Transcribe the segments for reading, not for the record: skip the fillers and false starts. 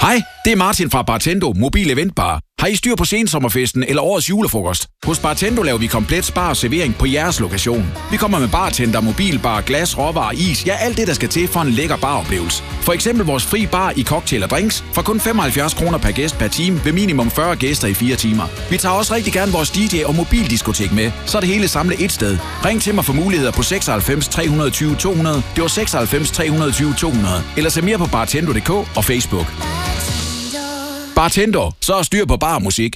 Hej, det er Martin fra Bartendo Mobil Eventbar. Har I styr på sensommerfesten eller årets julefrokost? Hos Bartendo laver vi komplet spar og servering på jeres lokation. Vi kommer med bartender, mobilbar, glas, råvarer, is, ja alt det, der skal til for en lækker baroplevelse. For eksempel vores fri bar i cocktail og drinks for kun 75 kroner per gæst per time ved minimum 40 gæster i 4 timer. Vi tager også rigtig gerne vores DJ og mobildiskotek med, så er det hele samlet et sted. Ring til mig for muligheder på 96 320 200. Det var 96 320 200. Eller se mere på bartendo.dk og Facebook. Bartender, så er styr på bar musik.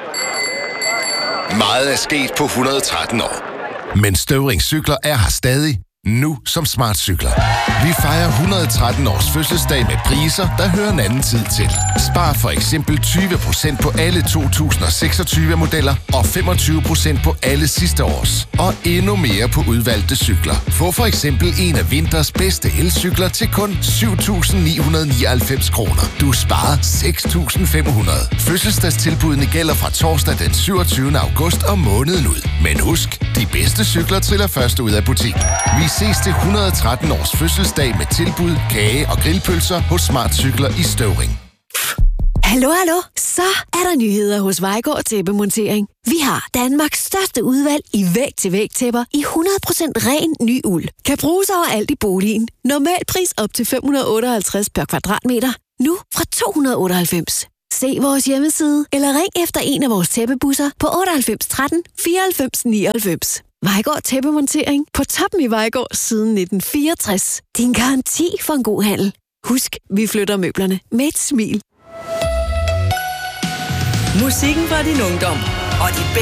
Meget er sket på 113 år. Men Støvring Cykler er her stadig. Nu som smartcykler. Vi fejrer 113 års fødselsdag med priser, der hører en anden tid til. Spar for eksempel 20% på alle 2026-modeller og 25% på alle sidste års. Og endnu mere på udvalgte cykler. Få for eksempel en af vinters bedste elcykler til kun 7.999 kroner. Du sparer 6.500. Fødselsdagstilbudene gælder fra torsdag den 27. august og måneden ud. Men husk, de bedste cykler triller først ud af butikken. Vi ses til 113 års fødselsdag med tilbud, kage og grillpølser hos Smartcykler i Støvring. Hallo? Så er der nyheder hos Vejgaard Tæppemontering. Vi har Danmarks største udvalg i væg-til-væg-tæpper i 100% ren ny uld. Kan bruges overalt i boligen. Normal pris op til 558 per kvadratmeter. Nu fra 298. Se vores hjemmeside, eller ring efter en af vores tæppebusser på 98 13 94 99. Vejgaard Tæppemontering på toppen i Vejgaard siden 1964. Din garanti for en god handel. Husk, vi flytter møblerne med et smil. Musikken fra din ungdom og de